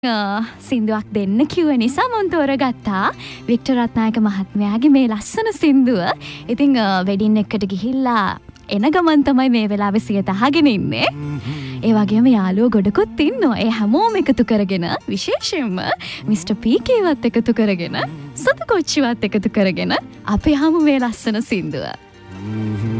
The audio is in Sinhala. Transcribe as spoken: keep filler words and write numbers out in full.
සින්දුවක් දෙන්න කිව්ව නිසා මම තෝරගත්තා වික්ටර් රත්නායක මහත්මයාගේ මේ ලස්සන සින්දුව. ඉතින් වෙඩින් එකට ගිහිල්ලා එන ගමන් තමයි මේ වෙලාවේ සියත අහගෙන ඉන්නේ. ඒ වගේම යාළුවෝ ගොඩකුත් ඉන්නවා. ඒ හැමෝම එකතු කරගෙන විශේෂයෙන්ම මිස්ටර් පී.කේ.වත් එකතු කරගෙන සුදු කොච්චිවත් එකතු කරගෙන අපි අහමු මේ ලස්සන සින්දුව.